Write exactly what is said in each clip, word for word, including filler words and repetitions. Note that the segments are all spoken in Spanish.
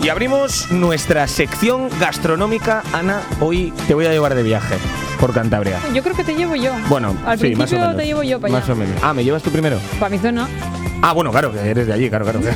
Y abrimos nuestra sección gastronómica. Ana, hoy te voy a llevar de viaje por Cantabria. Yo creo que te llevo yo. Bueno, al sí, principio más o menos. te llevo yo para allá. Más o menos. Ah, ¿me llevas tú primero? Para mi zona. Ah, bueno, claro, que eres de allí, claro, claro.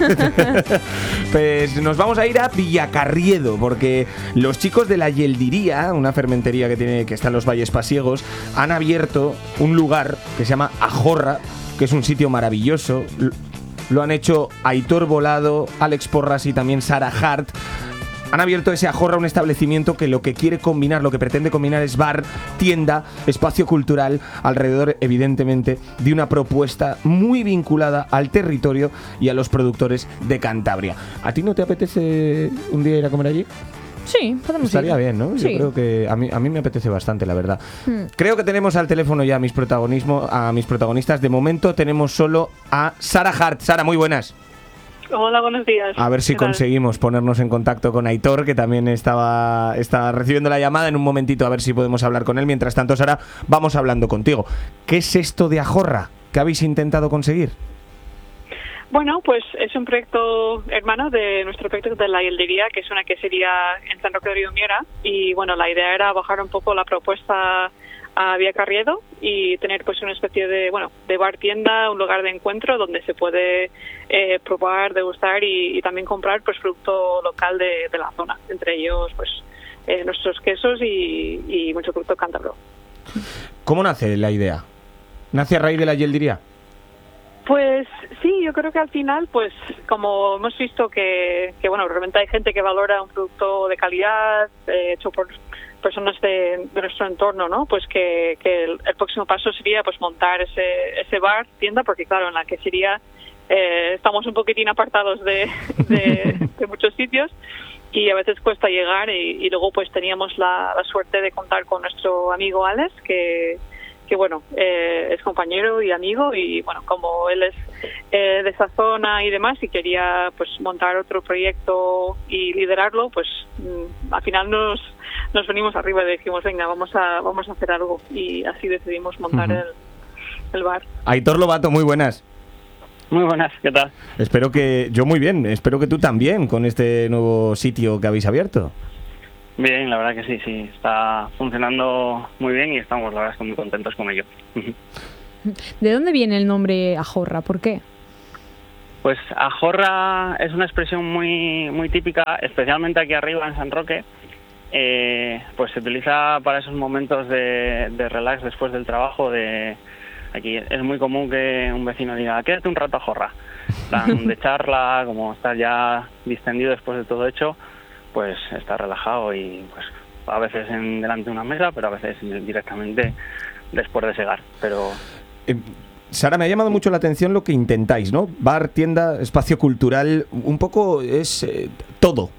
Pues nos vamos a ir a Villacarriedo, porque los chicos de la Yeldiría, una fermentería que tiene que está en los Valles Pasiegos, han abierto un lugar que se llama Ajorra, que es un sitio maravilloso. Lo han hecho Aitor Volado, Alex Porras y también Sara Hart. Han abierto ese Ajorra, un establecimiento que lo que quiere combinar, lo que pretende combinar es bar, tienda, espacio cultural, alrededor, evidentemente, de una propuesta muy vinculada al territorio y a los productores de Cantabria. ¿A ti no te apetece un día ir a comer allí? Sí, podemos Estaría ir. bien, ¿no? Sí. Yo creo que a mí, a mí me apetece bastante, la verdad. Hmm. Creo que tenemos al teléfono ya a mis, protagonismo, a mis protagonistas. De momento tenemos solo a Sara Hart. Sara, muy buenas. Hola, buenos días. A ver si conseguimos ponernos en contacto con Aitor, que también estaba, estaba recibiendo la llamada en un momentito, a ver si podemos hablar con él. Mientras tanto, Sara, vamos hablando contigo. ¿Qué es esto de Ajorra? ¿Qué habéis intentado conseguir? Bueno, pues es un proyecto hermano de nuestro proyecto de la Yeldiría, que es una quesería en San Roque de Riumiera. Y bueno, la idea era bajar un poco la propuesta a Villacarriedo y tener pues una especie de, bueno, de bar tienda, un lugar de encuentro donde se puede eh, probar, degustar y, y también comprar pues producto local de, de la zona, entre ellos pues eh, nuestros quesos y, y mucho producto cántabro. ¿Cómo nace la idea? ¿Nace a raíz de la Yeldiría? Pues sí, yo creo que al final, pues como hemos visto que, que bueno, realmente hay gente que valora un producto de calidad, eh, hecho por personas de, de nuestro entorno, ¿no? Pues que, que el, el próximo paso sería pues montar ese, ese bar, tienda, porque claro, en la quesería eh, estamos un poquitín apartados de, de, de muchos sitios y a veces cuesta llegar y, y luego pues teníamos la, la suerte de contar con nuestro amigo Alex, que que bueno, eh, es compañero y amigo y bueno, como él es eh, de esa zona y demás y quería pues montar otro proyecto y liderarlo, pues mm, al final nos nos venimos arriba y dijimos, venga, vamos a vamos a hacer algo y así decidimos montar uh-huh. el, el bar. Aitor Lobato, muy buenas. Muy buenas, ¿qué tal? Espero que, yo muy bien, espero que tú también con este nuevo sitio que habéis abierto. Bien, la verdad que sí, sí, está funcionando muy bien y estamos, la verdad, es que muy contentos con ello. ¿De dónde viene el nombre Ajorra? ¿Por qué? Pues Ajorra es una expresión muy muy típica, especialmente aquí arriba en San Roque. Eh, pues se utiliza para esos momentos de, de relax después del trabajo. De aquí es muy común que un vecino diga, quédate un rato a Ajorra, plan de charla, como estar ya distendido después de todo hecho, pues está relajado y pues a veces en delante de una mesa, pero a veces directamente después de segar. Pero eh, Sara, me ha llamado mucho la atención lo que intentáis, ¿no? Bar, tienda, espacio cultural, un poco es eh, todo.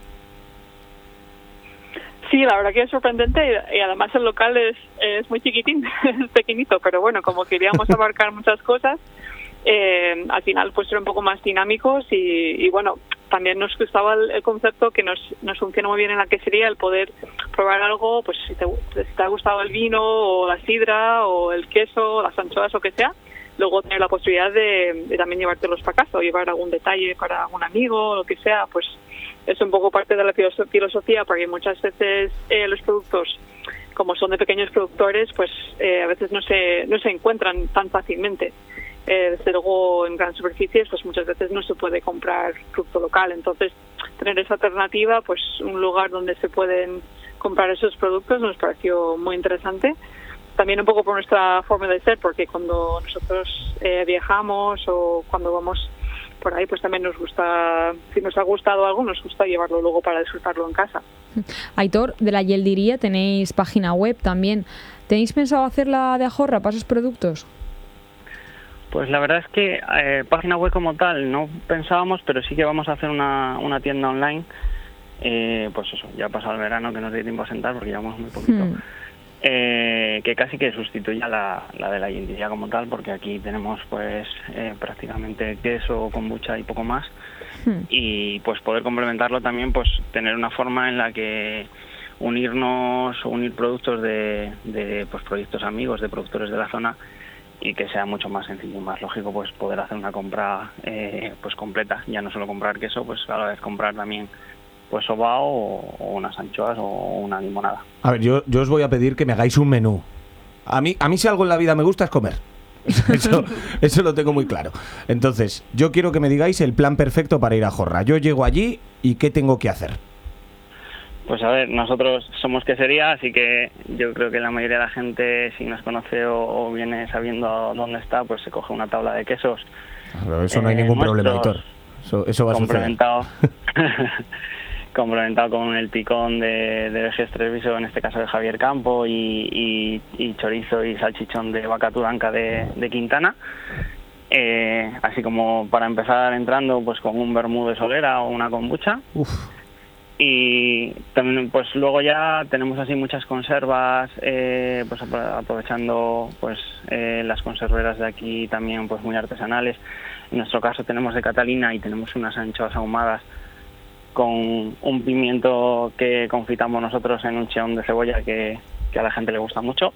Sí, la verdad que es sorprendente y además el local es, es muy chiquitín, es pequeñito, pero bueno, como queríamos abarcar muchas cosas, eh, al final pues ser un poco más dinámicos y, y bueno, también nos gustaba el, el concepto que nos, nos funciona muy bien en la quesería, el poder probar algo, pues si te, si te ha gustado el vino o la sidra o el queso, las anchoas o lo que sea, luego tener la posibilidad de, de también llevártelos para casa o llevar algún detalle para algún amigo o lo que sea, pues es un poco parte de la filosofía, porque muchas veces eh, los productos, como son de pequeños productores, pues eh, a veces no se no se encuentran tan fácilmente. Eh, desde luego en grandes superficies pues muchas veces no se puede comprar producto local, entonces tener esa alternativa, pues un lugar donde se pueden comprar esos productos nos pareció muy interesante, también un poco por nuestra forma de ser, porque cuando nosotros eh, viajamos o cuando vamos por ahí, pues también nos gusta, si nos ha gustado algo, nos gusta llevarlo luego para disfrutarlo en casa. Aitor, de la Yeldiría tenéis página web también, ¿tenéis pensado hacerla de Ajorra para esos productos? Pues la verdad es que eh, página web como tal no pensábamos, pero sí que vamos a hacer una, una tienda online. Eh, pues eso, ya ha pasado el verano que no nos dio tiempo a sentar porque llevamos muy poquito. Hmm. Eh, que casi que sustituya la, la de la Yeldiría como tal, porque aquí tenemos pues eh, prácticamente queso, kombucha y poco más. Hmm. Y pues poder complementarlo también, pues tener una forma en la que unirnos, unir productos de, de pues proyectos amigos, de productores de la zona, y que sea mucho más sencillo y más lógico pues poder hacer una compra eh, pues completa, ya no solo comprar queso, pues a la vez comprar también pues sobao o, o unas anchoas o una limonada. A ver, yo, yo os voy a pedir que me hagáis un menú. A mí, a mí si algo en la vida me gusta es comer. Eso, eso lo tengo muy claro. Entonces, yo quiero que me digáis el plan perfecto para ir a Jorra. Yo llego allí y ¿qué tengo que hacer? Pues a ver, nosotros somos quesería, así que yo creo que la mayoría de la gente, si nos conoce o, o viene sabiendo dónde está, pues se coge una tabla de quesos. Pero eso no hay eh, ningún problema, nuestros, Hitor. Eso, eso va a suceder. complementado, complementado con el picón de, de Vejes Treviso, en este caso de Javier Campo, y, y, y chorizo y salchichón de vaca turanca de, de Quintana. Eh, así como para empezar entrando pues con un vermú de solera o una kombucha. Uf. Y también pues luego ya tenemos así muchas conservas, eh, pues aprovechando pues eh, las conserveras de aquí también pues muy artesanales. En nuestro caso tenemos de Catalina y tenemos unas anchoas ahumadas con un pimiento que confitamos nosotros en un cheón de cebolla que, que a la gente le gusta mucho.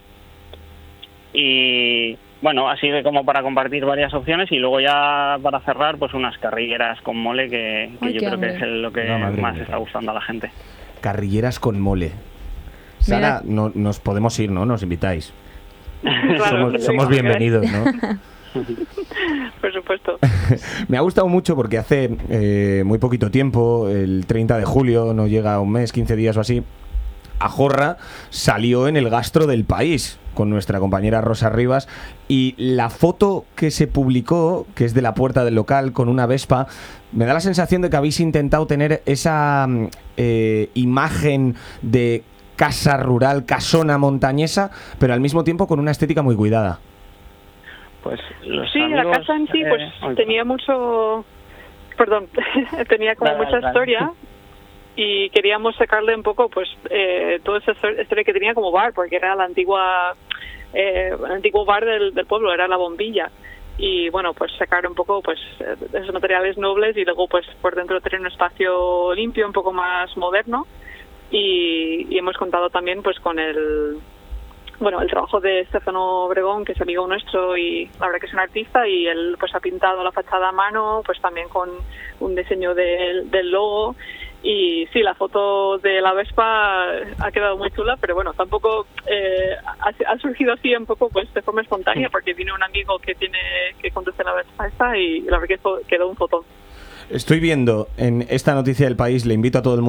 Y bueno, así de como para compartir varias opciones, y luego ya para cerrar pues unas carrilleras con mole que, que Ay, yo qué creo hambre. que es el- lo que No, madre más mía. está gustando a la gente. Carrilleras con mole. Sara, Mira. no, nos podemos ir, ¿no? Nos invitáis. Claro, somos sí, somos sí. bienvenidos, ¿no? Por supuesto. Me ha gustado mucho porque hace eh, muy poquito tiempo, el treinta de julio, no llega a un mes, quince días o así, a Jorra salió en el Gastro del País con nuestra compañera Rosa Rivas, y la foto que se publicó, que es de la puerta del local con una Vespa, me da la sensación de que habéis intentado tener esa mm, eh, imagen de casa rural, casona montañesa, pero al mismo tiempo con una estética muy cuidada. Pues los Sí, la amigos, casa en sí eh, pues ay, tenía mucho, perdón, tenía como Dale, mucha dale. historia, y queríamos sacarle un poco pues eh, toda esa histor- historia que tenía como bar, porque era la antigua, eh, el antiguo bar del, del pueblo, era La Bombilla. Y bueno, pues sacar un poco pues eh, esos materiales nobles, y luego pues por dentro tener un espacio limpio, un poco más moderno. Y, y hemos contado también pues con el bueno el trabajo de Estefano Obregón, que es amigo nuestro, y la verdad que es un artista, y él pues ha pintado la fachada a mano, pues también con un diseño del, del logo. Y sí, la foto de la Vespa ha quedado muy chula, pero bueno, tampoco eh, ha, ha surgido así un poco pues de forma espontánea, porque vino un amigo que tiene que conduce la Vespa esta, y la verdad que fo- quedó un fotón. Estoy viendo en esta noticia del País, le invito a todo el mundo